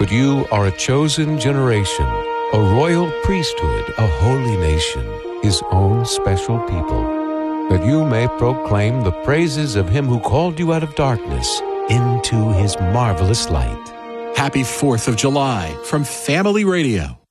But you are a chosen generation, a royal priesthood, a holy nation, His own special people, that you may proclaim the praises of Him who called you out of darkness into His marvelous light. Happy 4th of July from Family Radio.